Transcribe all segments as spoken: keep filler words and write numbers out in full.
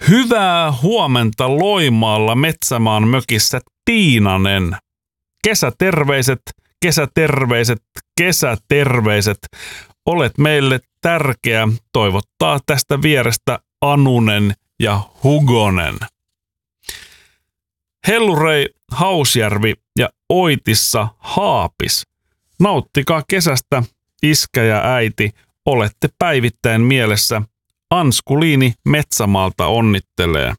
Hyvää huomenta Loimaalla Metsämaan mökissä Tiinanen. Kesäterveiset, kesäterveiset, kesäterveiset. Olet meille tärkeä. Toivottaa tästä vierestä Anunen ja Hugonen. Hellurei, Hausjärvi ja Oitissa Haapis. Nauttikaa kesästä, iskä ja äiti. Olette päivittäin mielessä. Anskuliini Metsämaalta onnittelee.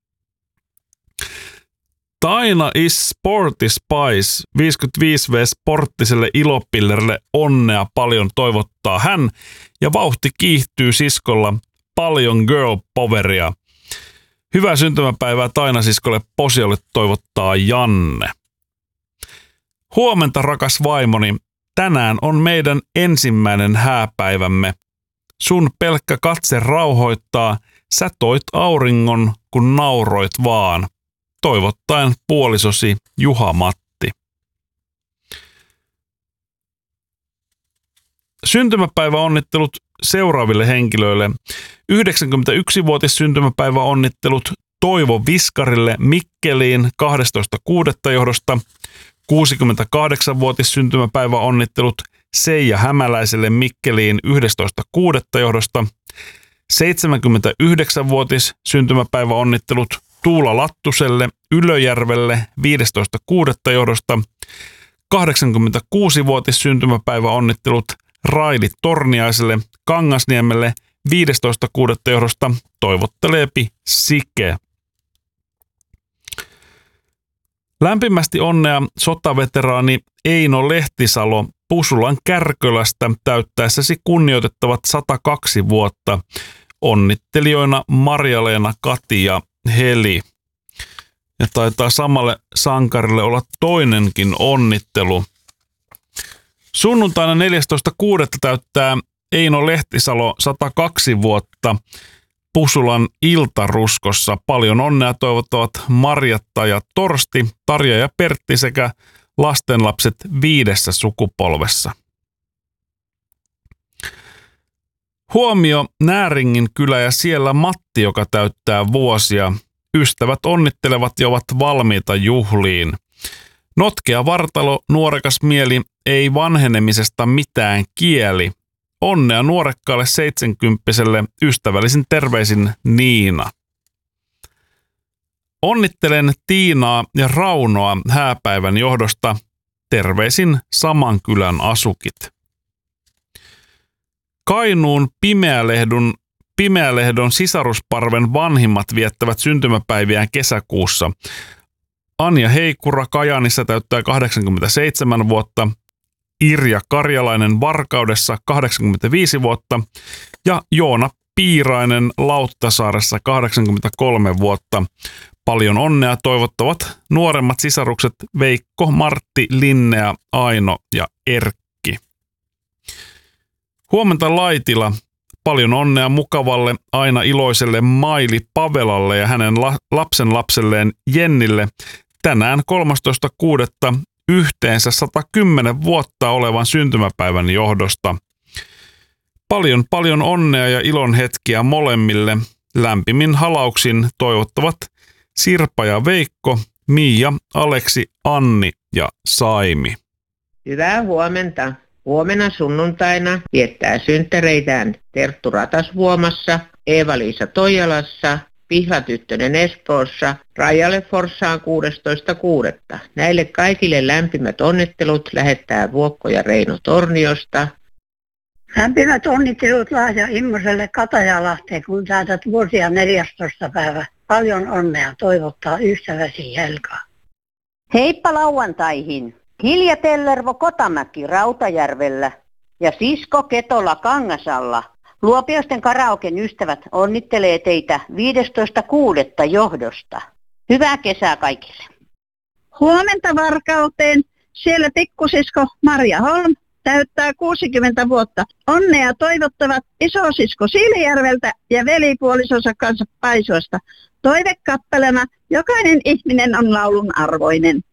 Taina is Sporty Spice viisikymmentäviisi vuotiaalle sporttiselle ilopillerille onnea paljon toivottaa hän ja vauhti kiihtyy siskolla paljon girl poweria. Hyvää syntymäpäivää Taina siskolle Posiolle toivottaa Janne. Huomenta rakas vaimoni, tänään on meidän ensimmäinen hääpäivämme. Sun pelkkä katse rauhoittaa, sä toit auringon, kun nauroit vaan. Toivottaen puolisosi Juha-Matti. Syntymäpäiväonnittelut seuraaville henkilöille. yhdeksänkymmentäyksivuotis syntymäpäiväonnittelut Toivo Viskarille Mikkeliin kahdestoista kuudetta johdosta. kuusikymmentäkahdeksanvuotis syntymäpäiväonnittelut Seija Hämäläiselle Mikkeliin yhdestoista kuudetta johdosta. seitsemänkymmentäyhdeksänvuotis syntymäpäiväonnittelut Tuula Lattuselle Ylöjärvelle viidestoista kuudetta johdosta. kahdeksankymmentäkuusivuotis syntymäpäiväonnittelut Raili Torniaiselle Kangasniemelle viidestoista kuudetta johdosta. Toivotteleepi Sike. Lämpimästi onnea sotaveteraani Eino Lehtisalo Pusulan Kärkölästä täyttäessäsi kunnioitettavat sata kaksi vuotta. Onnittelijoina Marja-Leena, Kati ja Heli. Ja taitaa samalle sankarille olla toinenkin onnittelu. Sunnuntaina neljästoista kuudetta täyttää Eino Lehtisalo sata kaksi vuotta Pusulan Iltaruskossa. Paljon onnea toivottavat Marjatta ja Torsti, Tarja ja Pertti sekä lastenlapset viidessä sukupolvessa. Huomio Nääringin kylä ja siellä Matti, joka täyttää vuosia. Ystävät onnittelevat ja ovat valmiita juhliin. Notkea vartalo, nuorekas mieli, ei vanhenemisesta mitään kieli. Onnea nuorekkaalle seitsemänkymppiselle, ystävällisin terveisin Niina. Onnittelen Tiinaa ja Raunoa hääpäivän johdosta. Terveisin saman kylän asukit. Kainuun Pimeälehdon, Pimeälehdon sisarusparven vanhimmat viettävät syntymäpäiviään kesäkuussa. Anja Heikura Kajaanissa täyttää kahdeksankymmentäseitsemän vuotta. Irja Karjalainen Varkaudessa kahdeksankymmentäviisi vuotta ja Joona Piirainen Lauttasaaressa kahdeksankymmentäkolme vuotta. Paljon onnea toivottavat nuoremmat sisarukset Veikko, Martti, Linnea, Aino ja Erkki. Huomenta Laitila. Paljon onnea mukavalle, aina iloiselle Maili Pavelalle ja hänen la- lapsen lapselleen Jennille tänään kolmastoista kuudetta yhteensä sata kymmenen vuotta olevan syntymäpäivän johdosta. Paljon paljon onnea ja ilon hetkiä molemmille. Lämpimin halauksin toivottavat Sirpa ja Veikko, Miia, Aleksi, Anni ja Saimi. Hyvää huomenta. Huomenna sunnuntaina viettää synttäreitään Terttu Ratasvuomassa, Eeva-Liisa Toijalassa, Pihlatyttönen Espoossa, Rajalle Forssaan kuudestoista kuudetta Näille kaikille lämpimät onnittelut lähettää Vuokko ja Reino Torniosta. Lämpimät onnittelut Lahja Immoselle Katajalahteen, kun täytät vuosia neljästoista päivä. Paljon onnea toivottaa ystäväsi Helka. Heippa lauantaihin! Hilja Tellervo Kotamäki Rautajärvellä ja sisko Ketola Kangasalla. Luopioisten karaoken ystävät onnittelee teitä viidestoista kuudetta johdosta. Hyvää kesää kaikille. Huomenta Varkauteen. Siellä pikkusisko Marja Holm täyttää kuusikymmentä vuotta. Onnea toivottavat isosisko Siilijärveltä ja velipuolisonsa kanssa Paisuosta. Toivekappelema, jokainen ihminen on laulun arvoinen.